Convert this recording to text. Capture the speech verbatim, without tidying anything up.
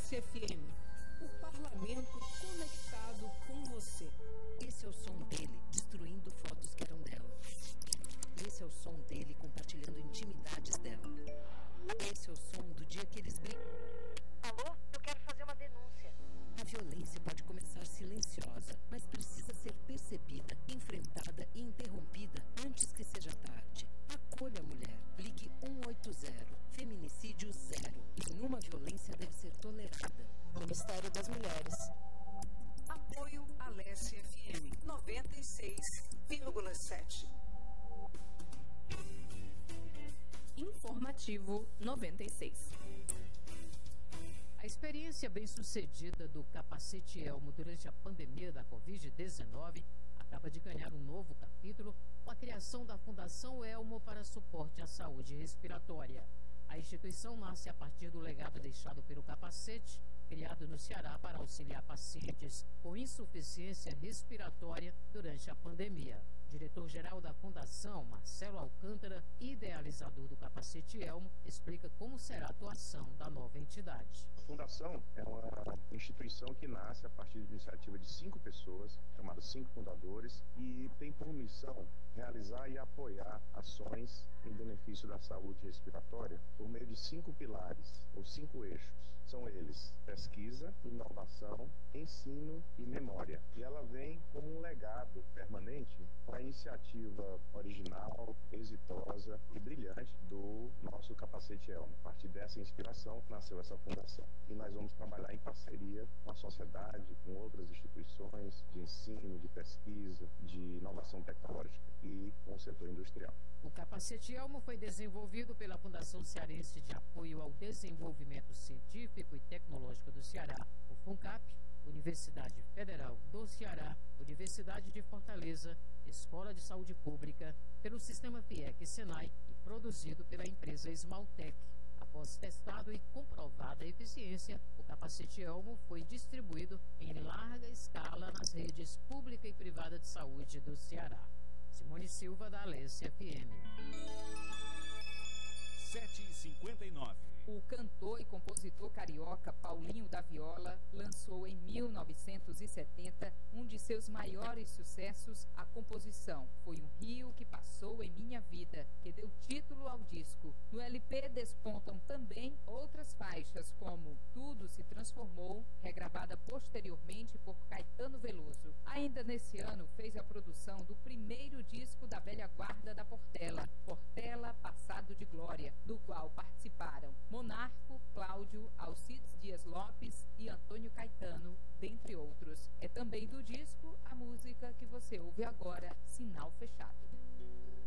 Alesse F M, o parlamento conectado com você. Esse é o som dele destruindo fotos que eram dela. Esse é o som dele compartilhando intimidades dela. Esse é o som do dia que eles brigam. Alô? Eu quero fazer uma denúncia. A violência pode começar silenciosa, mas precisa ser percebida, enfrentada e interrompida antes que seja tarde. Acolha a mulher. Ligue um oito zero. Feminicídio zero. Nenhuma violência deve ser tolerada. Ministério das Mulheres. Apoio Alesse F M noventa e seis vírgula sete. Informativo noventa e seis. A experiência bem-sucedida do capacete Elmo durante a pandemia da covid dezenove acaba de ganhar um novo capítulo com a criação da Fundação Elmo para suporte à saúde respiratória. A instituição nasce a partir do legado deixado pelo capacete, criado no Ceará para auxiliar pacientes com insuficiência respiratória durante a pandemia. Diretor-geral da Fundação, Marcelo Alcântara, idealizador do capacete Elmo, explica como será a atuação da nova entidade. A Fundação é uma instituição que nasce a partir de iniciativa de cinco pessoas, chamadas cinco fundadores, e tem por missão realizar e apoiar ações em benefício da saúde respiratória por meio de cinco pilares, ou cinco eixos. São eles: pesquisa, inovação, ensino e memória. E ela vem como um legado permanente para a iniciativa original, exitosa e brilhante do nosso capacete Elmo. A partir dessa inspiração nasceu essa fundação. E nós vamos trabalhar em parceria com a sociedade, com outras instituições de ensino, de pesquisa, de inovação tecnológica e com o setor industrial. O capacete Elmo foi desenvolvido pela Fundação Cearense de Apoio ao Desenvolvimento Científico e Tecnológico do Ceará, o FUNCAP, Universidade Federal do Ceará, Universidade de Fortaleza, Escola de Saúde Pública, pelo Sistema FIEC e Senai e produzido pela empresa Esmaltec. Após testado e comprovada a eficiência, o capacete Elmo foi distribuído em larga escala nas redes pública e privada de saúde do Ceará. Simone Silva, da Alesse F M. sete e cinquenta e nove. O cantor e compositor carioca Paulinho da Viola lançou em mil novecentos e setenta um de seus maiores sucessos. A composição Foi um Rio que Passou em Minha Vida, que deu título ao disco. No L P despontam também outras faixas, como Tudo Se Transformou, regravada posteriormente por Caetano Veloso. Ainda nesse ano fez a produção do primeiro disco da velha guarda da Portela, Portela Passado de Glória, do qual participaram Monarco, Cláudio, Alcides Dias Lopes e Antônio Caetano, dentre outros. É também do disco a música que você ouve agora, Sinal Fechado.